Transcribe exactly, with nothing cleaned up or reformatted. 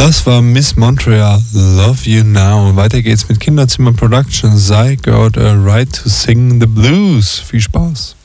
Das war Miss Montreal, Love You Now. Und weiter geht's mit Kinderzimmer Productions. I Got a Right to Sing the Blues. Viel Spaß.